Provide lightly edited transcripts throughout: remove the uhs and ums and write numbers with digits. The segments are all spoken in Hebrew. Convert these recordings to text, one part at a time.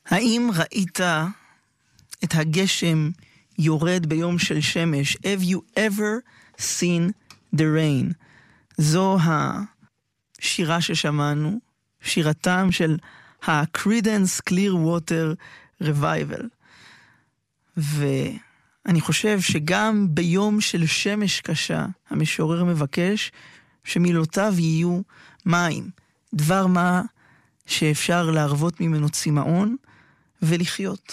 האם ראית את הגשם יורד ביום של שמש? Have you ever seen the rain? זו השירה ששמענו, שירתם של ה-Creedence Clearwater Revival. ואני חושב שגם ביום של שמש קשה, המשורר מבקש שמילותיו יהיו מים, דבר מה שאפשר להרוות ממנו צמאון ולחיות.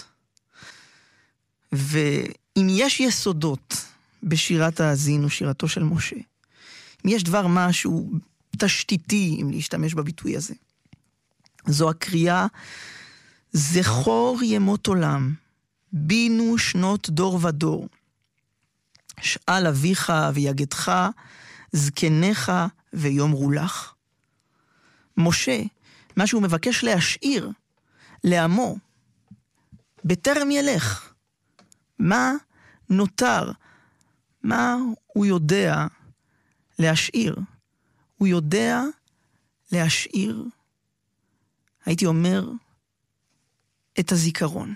ואם יש יסודות בשירת האזינו, שירתו של משה, אם יש דבר מה שהוא תשתיתי, אם להשתמש בביטוי הזה, זו הקריאה, זכור ימות עולם, בינו שנות דור ודור, שאל אביך ויגדך, זקניך ויאמרו לך. משה, מה שהוא מבקש להשאיר לעמו, בטרם ילך, מה נותר? מה הוא יודע להשאיר? הוא יודע להשאיר, הייתי אומר, את הזיכרון.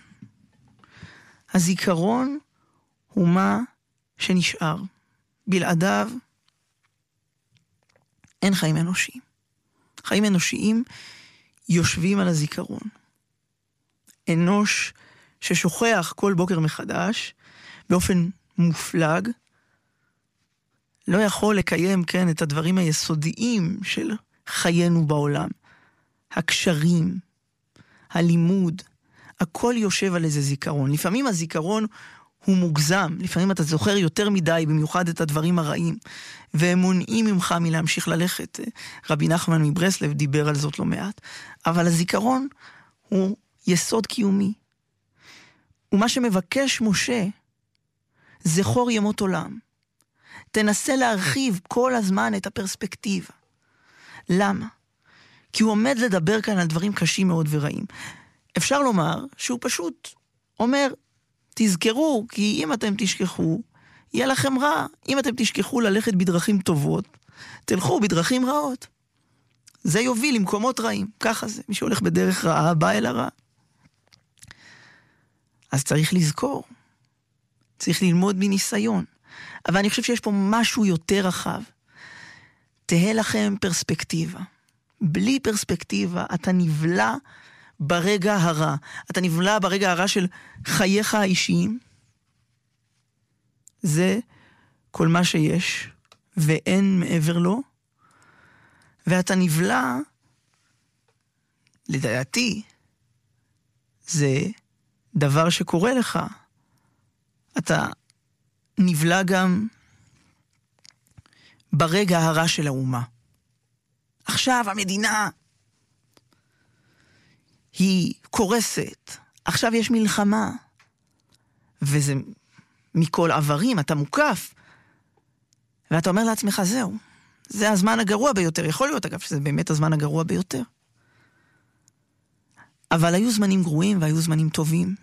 הזיכרון הוא מה שנשאר. בלעדיו אין חיים אנושיים. חיים אנושיים יושבים על הזיכרון. אנוש ששוכח כל בוקר מחדש, באופן מופלג, לא יכול לקיים, כן, את הדברים היסודיים של חיינו בעולם. הקשרים, הלימוד, הכל יושב על איזה זיכרון. לפעמים הזיכרון הוא מוגזם, לפעמים אתה זוכר יותר מדי, במיוחד את הדברים הרעים, והם מונעים ממך מלהמשיך ללכת. רבי נחמן מברסלב דיבר על זאת לא מעט. אבל הזיכרון הוא יסוד קיומי. ומה שמבקש משה, זכור ימות עולם. תנסה להרחיב כל הזמן את הפרספקטיבה. למה? כי הוא עומד לדבר כאן על דברים קשים מאוד ורעים. אפשר לומר שהוא פשוט אומר, תזכרו, כי אם אתם תשכחו, יהיה לכם רע. אם אתם תשכחו ללכת בדרכים טובות, תלכו בדרכים רעות. זה יוביל למקומות רעים. ככה זה. מי שהולך בדרך רעה, בא אל הרע. אז צריך לזכור. צריך ללמוד מניסיון. אבל אני חושב שיש פה משהו יותר רחב. תהיה לכם פרספקטיבה. בלי פרספקטיבה, אתה נבלע ברגע הרע. אתה נבלע ברגע הרע של חייך האישיים. זה כל מה שיש, ואין מעבר לו. ואתה נבלע, לדעתי, זה דבר שקורה לך. אתה נבלע גם ברגע הרע של האומה. עכשיו המדינה היא קורסת, עכשיו יש מלחמה, וזה מכל עברים, אתה מוקף, ואתה אומר לעצמך, זהו, זה הזמן הגרוע ביותר, יכול להיות אגב שזה באמת הזמן הגרוע ביותר. אבל היו זמנים גרועים והיו זמנים טובים.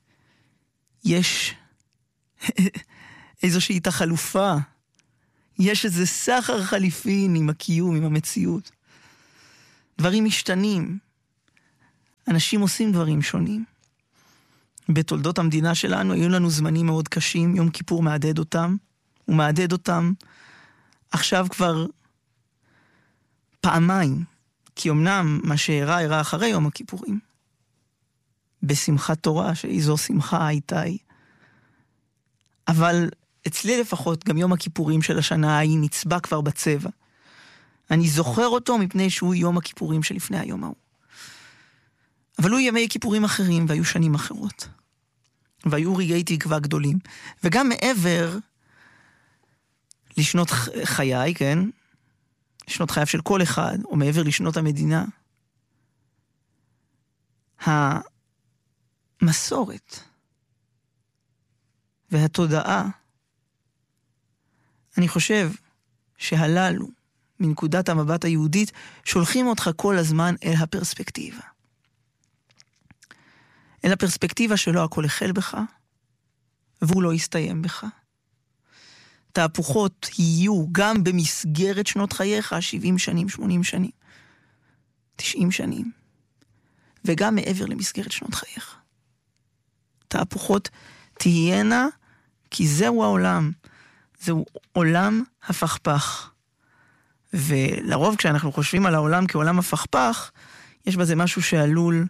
יש איזושהי תחלופה, יש איזה סחר חליפין עם הקיום, עם המציאות. דברים משתנים. אנשים עושים דברים שונים. בתולדות המדינה שלנו היו לנו זמנים מאוד קשים, יום כיפור מעדד אותם, הוא מעדד אותם עכשיו כבר פעמיים, כי אמנם מה שאירע אחרי יום הכיפורים, בשמחת תורה, שאיזו שמחה הייתה היא. אבל אצלי לפחות, גם יום הכיפורים של השנה ההיא נצבע כבר בצבע. אני זוכר אותו מפני שהוא יום הכיפורים שלפני היום ההוא. אבל הוא ימי כיפורים אחרים, והיו שנים אחרות. והיו רגעי תקווה גדולים. וגם מעבר לשנות חיי, כן? לשנות חייו של כל אחד, או מעבר לשנות המדינה, המסורת והתודעה, אני חושב שהללו, מנקודת המבט היהודית, שולחים אותך כל הזמן אל הפרספקטיבה. אל הפרספקטיבה שלא הכל החל בך, והוא לא יסתיים בך. תהפוכות יהיו גם במסגרת שנות חייך, 70 שנים, 80 שנים, 90 שנים. וגם מעבר למסגרת שנות חייך. תהפוכות תהיינה, כי זהו העולם. זהו עולם הפכפך. ולרוב כשאנחנו חושבים על העולם כעולם הפכפך, יש בזה משהו שעלול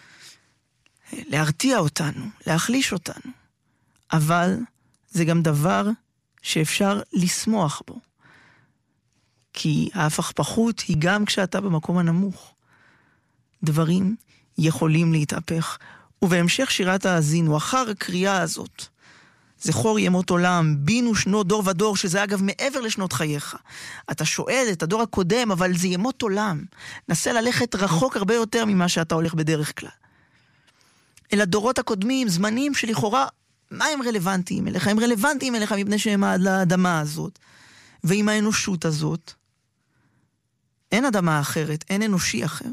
להרתיע אותנו, להחליש אותנו. אבל זה גם דבר שאפשר לשמוח בו. כי ההפכפכות היא גם כשאתה במקום הנמוך. דברים יכולים להתהפך. ובהמשך שירת האזינו, אחר הקריאה הזאת, זכור ימות עולם, בינו שנות דור ודור, שזה אגב מעבר לשנות חייך. אתה שואל את הדור הקודם, אבל זה ימות עולם. נסה ללכת רחוק הרבה יותר ממה שאתה הולך בדרך כלל. אל הדורות הקודמים, זמנים שלכאורה, מה הם רלוונטיים אליך? הם רלוונטיים אליך מפני שהם עד לאדמה הזאת. ועם האנושות הזאת, אין אדמה אחרת, אין אנושי אחר.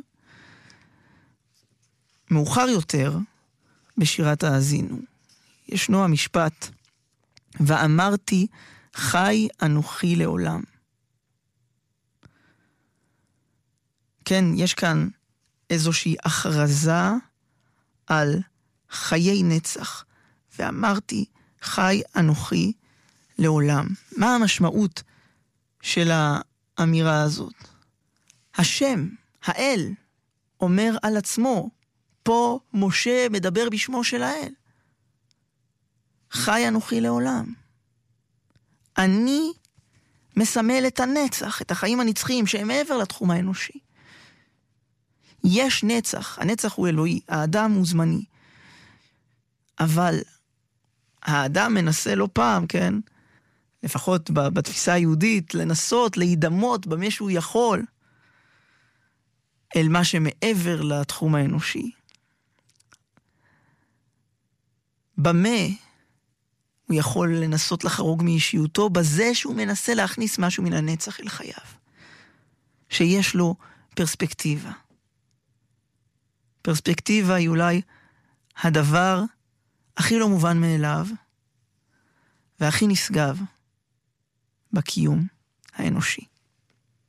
מאוחר יותר, בשירת האזינו, ישנו המשפט, ואמרתי חי אנוכי לעולם. כן, יש כאן איזושהי הכרזה על חיי נצח, ואמרתי חי אנוכי לעולם. מה המשמעות של האמירה הזאת? השם, האל, אומר על עצמו, פה משה מדבר בשמו של האל. חי אנוכי לעולם. אני מסמל את הנצח, את החיים הנצחיים שהם מעבר לתחום האנושי. יש נצח, הנצח הוא אלוהי, האדם הוא זמני. אבל האדם מנסה לא פעם, כן? לפחות בתפיסה היהודית, לנסות, להידמות במה שהוא יכול, אל מה שמעבר לתחום האנושי. במה הוא יכול לנסות לחרוג מאישיותו? בזה שהוא מנסה להכניס משהו מן הנצח אל חייו. שיש לו פרספקטיבה. פרספקטיבה היא אולי הדבר הכי לא מובן מאליו, והכי נשגב בקיום האנושי.